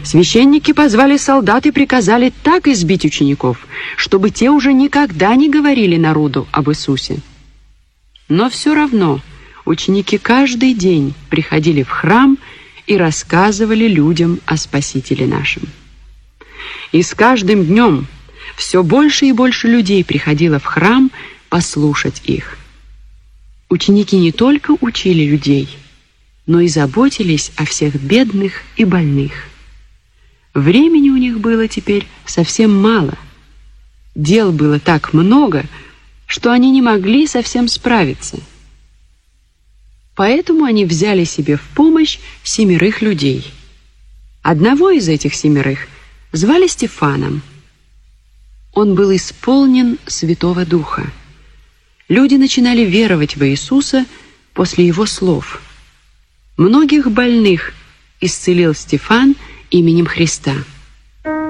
Священники позвали солдат и приказали так избить учеников, чтобы те уже никогда не говорили народу об Иисусе. Но все равно ученики каждый день приходили в храм и рассказывали людям о Спасителе нашем. И с каждым днем все больше и больше людей приходило в храм послушать их. Ученики не только учили людей, но и заботились о всех бедных и больных. Времени у них было теперь совсем мало. Дел было так много, что они не могли совсем справиться. Поэтому они взяли себе в помощь 7 людей. Одного из этих 7 звали Стефаном. Он был исполнен Святого Духа. Люди начинали веровать в Иисуса после его слов. Многих больных исцелил Стефан именем Христа.